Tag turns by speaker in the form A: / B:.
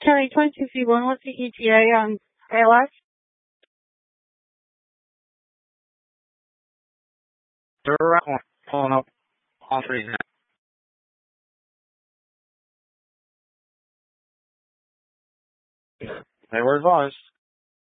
A: County 22C1, what's the ETA on ALS?
B: They're around pulling up on 3. They were advised.